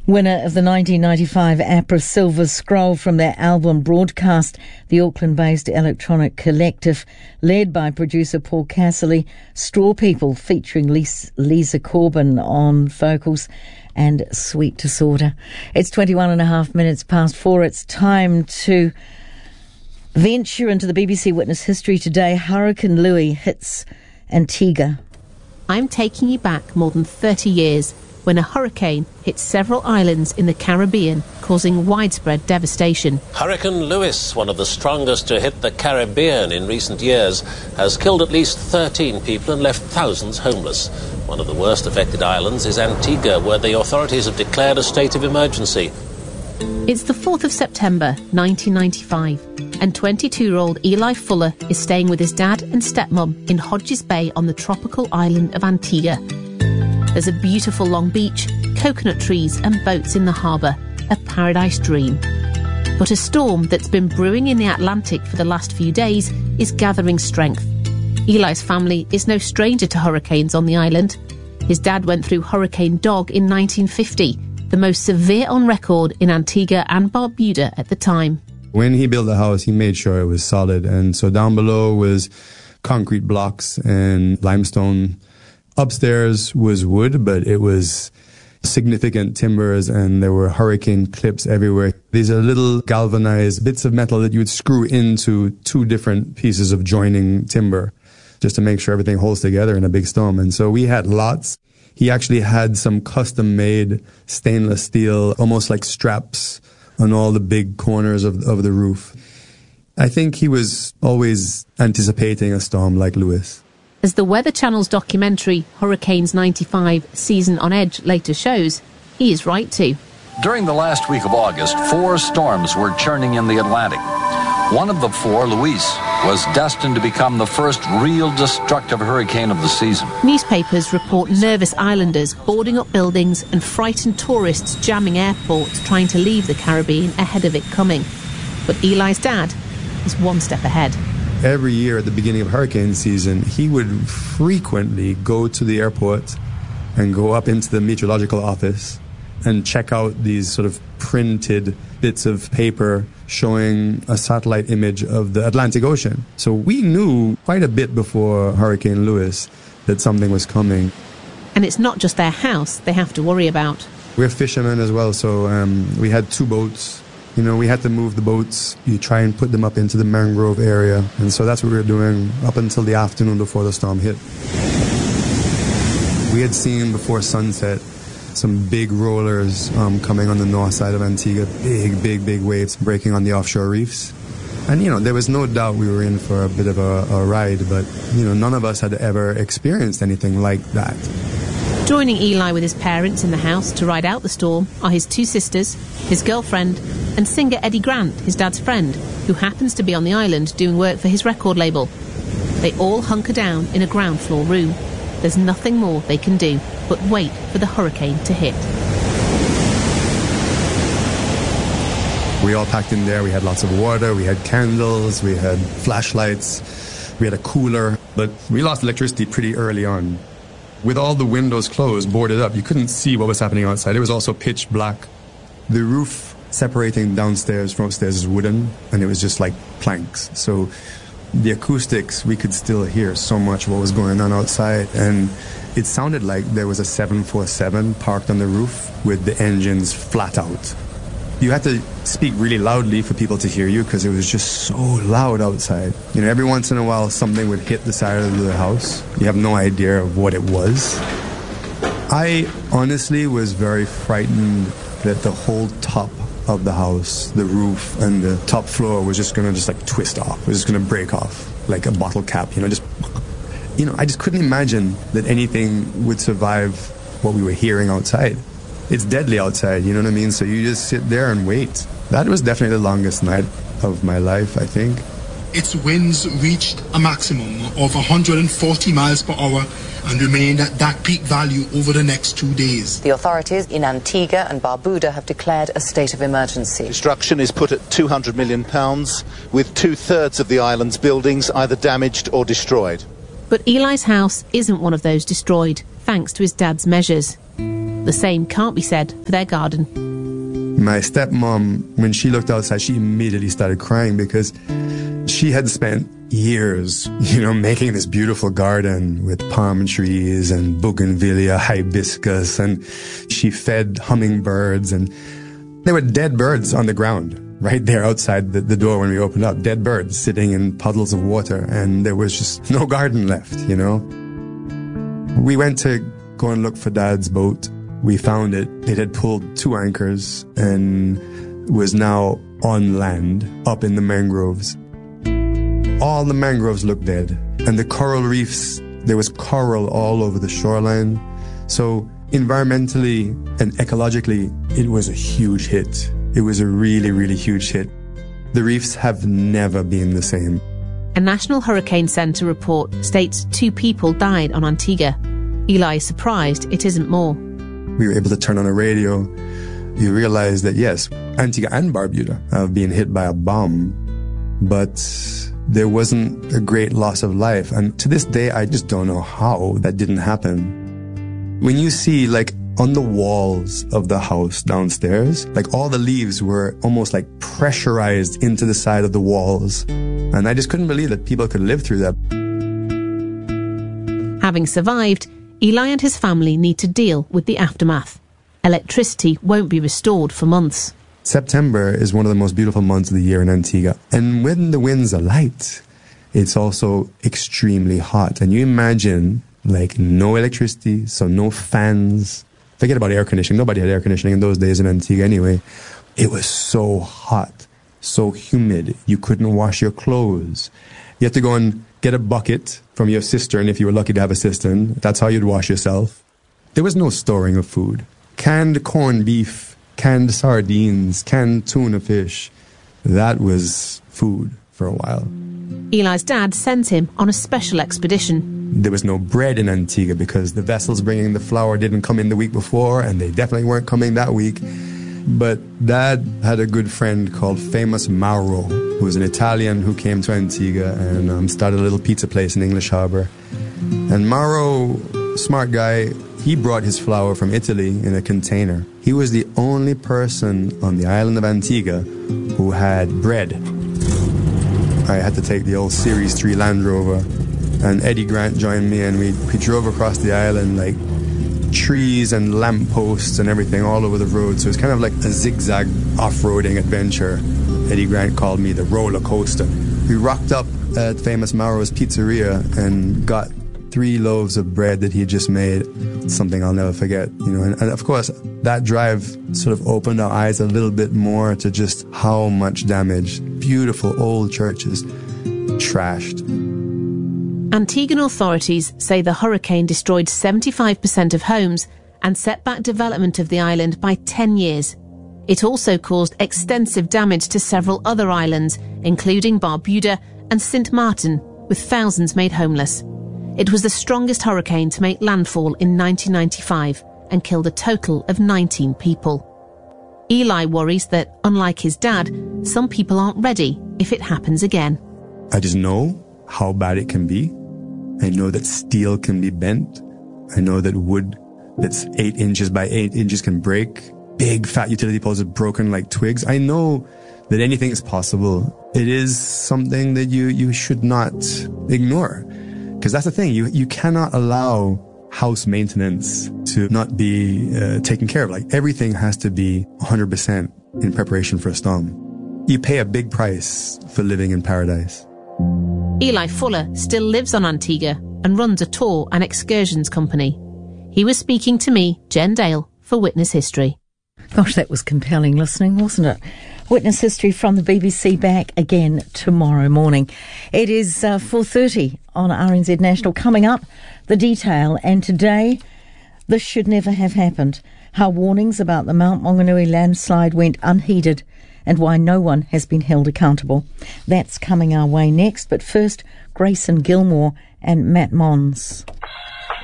Winner of the 1995 APRA Silver Scroll from their album Broadcast, the Auckland-based electronic collective, led by producer Paul Casserly, Straw People, featuring Lisa Corbin on vocals, and Sweet Disorder. It's 4:21. It's time to venture into the BBC Witness history today. Hurricane Louis hits Antigua. I'm taking you back more than 30 years, when a hurricane hit several islands in the Caribbean, causing widespread devastation. Hurricane Louis, one of the strongest to hit the Caribbean in recent years, has killed at least 13 people and left thousands homeless. One of the worst affected islands is Antigua, where the authorities have declared a state of emergency. It's the 4th of September, 1995, and 22-year-old Eli Fuller is staying with his dad and stepmom in Hodges Bay on the tropical island of Antigua. There's a beautiful long beach, coconut trees and boats in the harbour, a paradise dream. But a storm that's been brewing in the Atlantic for the last few days is gathering strength. Eli's family is no stranger to hurricanes on the island. His dad went through Hurricane Dog in 1950, the most severe on record in Antigua and Barbuda at the time. When he built the house, he made sure it was solid. And so down below was concrete blocks and limestone. Upstairs was wood, but it was significant timbers, and there were hurricane clips everywhere. These are little galvanized bits of metal that you would screw into two different pieces of joining timber just to make sure everything holds together in a big storm. And so we had lots. He actually had some custom-made stainless steel, almost like straps, on all the big corners of the roof. I think he was always anticipating a storm like Louis. As the Weather Channel's documentary Hurricanes 95 Season on Edge later shows, he is right to. During the last week of August, 4 storms were churning in the Atlantic. One of the 4, Louis, was destined to become the first real destructive hurricane of the season. Newspapers report nervous islanders boarding up buildings and frightened tourists jamming airports trying to leave the Caribbean ahead of it coming. But Eli's dad is one step ahead. Every year at the beginning of hurricane season, he would frequently go to the airport and go up into the meteorological office and check out these sort of printed bits of paper showing a satellite image of the Atlantic Ocean. So we knew quite a bit before Hurricane Louis that something was coming. And it's not just their house they have to worry about. We're fishermen as well, so we had 2 boats. You know, we had to move the boats. You try and put them up into the mangrove area. And so that's what we were doing up until the afternoon before the storm hit. We had seen before sunset some big rollers coming on the north side of Antigua. Big waves breaking on the offshore reefs. And, you know, there was no doubt we were in for a bit of a ride. But, you know, none of us had ever experienced anything like that. Joining Eli with his parents in the house to ride out the storm are his 2 sisters, his girlfriend, and singer Eddie Grant, his dad's friend, who happens to be on the island doing work for his record label. They all hunker down in a ground floor room. There's nothing more they can do but wait for the hurricane to hit. We all packed in there. We had lots of water, we had candles, we had flashlights, we had a cooler. But we lost electricity pretty early on. With all the windows closed, boarded up, you couldn't see what was happening outside. It was also pitch black. The roof separating downstairs from upstairs is wooden, and it was just like planks. So the acoustics, we could still hear so much what was going on outside. And it sounded like there was a 747 parked on the roof with the engines flat out. You had to speak really loudly for people to hear you because it was just so loud outside. You know, every once in a while something would hit the side of the house. You have no idea of what it was. I honestly was very frightened that the whole top of the house, the roof and the top floor was just going to twist off. It was just going to break off like a bottle cap, I just couldn't imagine that anything would survive what we were hearing outside. It's deadly outside, you know what I mean? So you just sit there and wait. That was definitely the longest night of my life, I think. Its winds reached a maximum of 140 miles per hour and remained at that peak value over the next 2 days. The authorities in Antigua and Barbuda have declared a state of emergency. Destruction is put at £200 million, with 2/3 of the island's buildings either damaged or destroyed. But Eli's house isn't one of those destroyed, thanks to his dad's measures. The same can't be said for their garden. My stepmom, when she looked outside, she immediately started crying because she had spent years, making this beautiful garden with palm trees and bougainvillea, hibiscus, and she fed hummingbirds, and there were dead birds on the ground right there outside the door when we opened up. Dead birds sitting in puddles of water, and there was just no garden left, We went to go and look for Dad's boat. We found it. It had pulled 2 anchors and was now on land up in the mangroves. All the mangroves looked dead. And the coral reefs, there was coral all over the shoreline. So environmentally and ecologically, it was a huge hit. It was a really, really huge hit. The reefs have never been the same. A National Hurricane Centre report states 2 people died on Antigua. Eli is surprised it isn't more. We were able to turn on a radio. You realize that, yes, Antigua and Barbuda have been hit by a bomb, but there wasn't a great loss of life. And to this day, I just don't know how that didn't happen. When you see, on the walls of the house downstairs, all the leaves were almost pressurized into the side of the walls. And I just couldn't believe that people could live through that. Having survived, Eli and his family need to deal with the aftermath. Electricity won't be restored for months. September is one of the most beautiful months of the year in Antigua. And when the winds are light, it's also extremely hot. And you imagine, no electricity, so no fans. Forget about air conditioning. Nobody had air conditioning in those days in Antigua anyway. It was so hot, so humid. You couldn't wash your clothes. You had to go and get a bucket from your cistern if you were lucky to have a cistern. That's how you'd wash yourself. There was no storing of food. Canned corned beef, canned sardines, canned tuna fish. That was food for a while. Eli's dad sends him on a special expedition. There was no bread in Antigua because the vessels bringing the flour didn't come in the week before, and they definitely weren't coming that week. But Dad had a good friend called Famous Mauro, who was an Italian who came to Antigua and started a little pizza place in English Harbor. And Mauro, smart guy, he brought his flour from Italy in a container. He was the only person on the island of Antigua who had bread. I had to take the old Series 3 Land Rover, and Eddie Grant joined me, and we drove across the island trees and lampposts and everything all over the road. So it's kind of like a zigzag off-roading adventure. Eddie Grant called me the roller coaster. We rocked up at Famous Mauro's Pizzeria and got 3 loaves of bread that he had just made. Something I'll never forget, and of course that drive sort of opened our eyes a little bit more to just how much damage. Beautiful old churches trashed. Antiguan authorities say the hurricane destroyed 75% of homes and set back development of the island by 10 years. It also caused extensive damage to several other islands, including Barbuda and Sint Maarten, with thousands made homeless. It was the strongest hurricane to make landfall in 1995 and killed a total of 19 people. Eli worries that, unlike his dad, some people aren't ready if it happens again. I just know how bad it can be. I know that steel can be bent. I know that wood that's 8 inches by 8 inches can break. Big fat utility poles are broken like twigs. I know that anything is possible. It is something that you should not ignore. Because that's the thing, you cannot allow house maintenance to not be taken care of. Everything has to be 100% in preparation for a storm. You pay a big price for living in paradise. Eli Fuller still lives on Antigua and runs a tour and excursions company. He was speaking to me, Jen Dale, for Witness History. Gosh, that was compelling listening, wasn't it? Witness History from the BBC, back again tomorrow morning. It is 4:30 on RNZ National. Coming up, the detail. And today, this should never have happened. How warnings about the Mount Maunganui landslide went unheeded and why no one has been held accountable. That's coming our way next. But first, Grayson Gilmore and Matt Mons.